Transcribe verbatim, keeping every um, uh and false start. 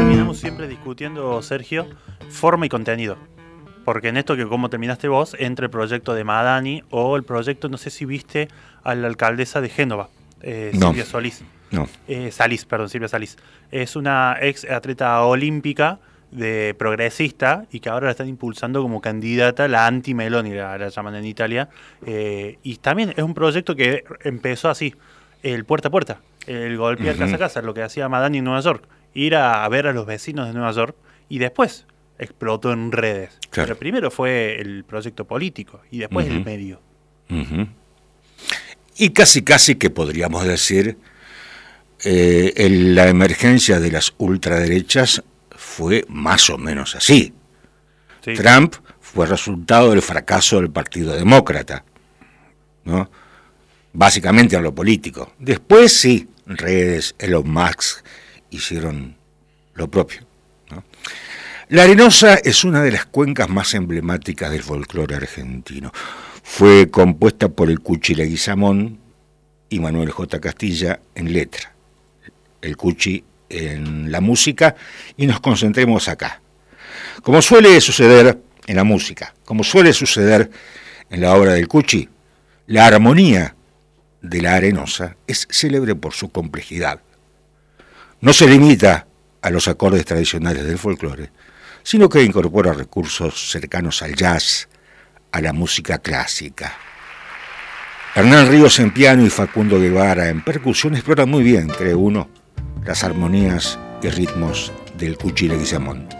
terminamos siempre discutiendo, Sergio, forma y contenido. Porque en esto que como terminaste vos, entre el proyecto de Madani o el proyecto, no sé si viste a la alcaldesa de Génova, eh, no. Silvia Solís. No. Eh, Salís, perdón, Silvia Salís. Es una ex atleta olímpica de progresista y que ahora la están impulsando como candidata, la anti-Meloni, la, la llaman en Italia. Eh, y también es un proyecto que empezó así, el puerta a puerta, el golpear uh-huh. casa a casa, lo que hacía Madani en Nueva York, ir a ver a los vecinos de Nueva York y después explotó en redes. Claro. Pero primero fue el proyecto político y después uh-huh. el medio. Uh-huh. Y casi casi que podríamos decir eh, el, la emergencia de las ultraderechas fue más o menos así. Sí. Trump fue resultado del fracaso del Partido Demócrata, ¿no? Básicamente en lo político. Después sí, redes, Elon Musk hicieron lo propio, ¿no? La Arenosa es una de las cuencas más emblemáticas del folclore argentino. Fue compuesta por el Cuchi Leguizamón y Manuel J. Castilla en letra, el Cuchi en la música, y nos concentremos acá. Como suele suceder en la música, como suele suceder en la obra del Cuchi, la armonía de la Arenosa es célebre por su complejidad. No se limita a los acordes tradicionales del folclore, sino que incorpora recursos cercanos al jazz, a la música clásica. Hernán Ríos en piano y Facundo Guevara en percusión exploran muy bien, cree uno, las armonías y ritmos del Cuchi Leguizamón.